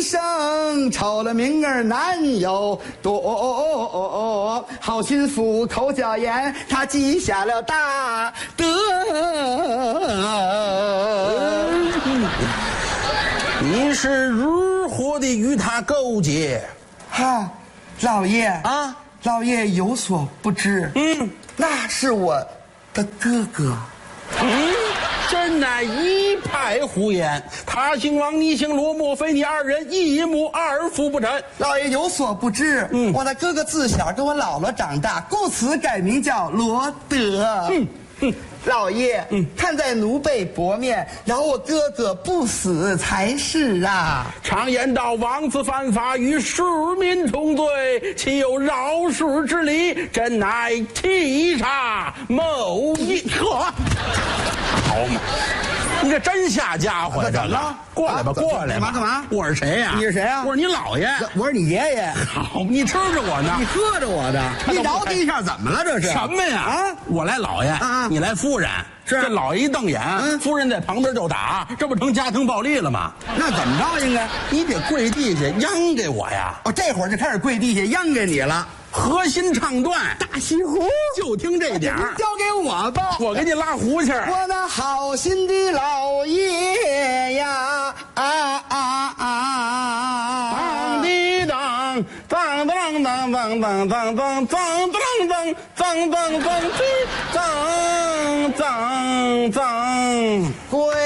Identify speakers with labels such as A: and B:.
A: 生，愁了命儿难有多。好心斧头脚眼，他记下了大德。
B: 你是如何的与他勾结？
A: 哈，老爷
B: 啊，
A: 老爷有所不知，那是我的哥哥。
B: 真乃一派胡言！他姓王，你姓罗，莫非你二人一母二父不成？
A: 老爷有所不知，我的哥哥自小跟我姥姥长大，故此改名叫罗德。老爷，看在奴婢薄面，饶我哥哥不死才是啊！
B: 常言道，王子犯法与市民同罪，岂有饶恕之理？真乃欺杀谋逆！呵，好嘛！你这真下家伙呀！
A: 怎么了？
B: 过来吧，过来吧！
A: 干嘛？
B: 我是谁呀？
A: 你是谁啊？
B: 我是你姥爷。
A: 我是你爷爷。
B: 好，你吃着我呢，
A: 你喝着我的。你饶他一下，怎么了？这是
B: 什么呀？啊！我来老爷，你来夫人。
A: 是
B: 这老爷一瞪眼，夫人在旁边就打，这不成家庭暴力了吗？
A: 那怎么着？应该
B: 你得跪地下央给我呀！
A: 哦，这会儿就开始跪地下央给你了。
B: 核心唱段，
A: 大西湖，
B: 就听这点儿。
A: 交给我吧，
B: 我给你拉胡去。
A: 我那好心的老爷呀，
B: 当滴当，当当当当当当当当当当当当当当当当。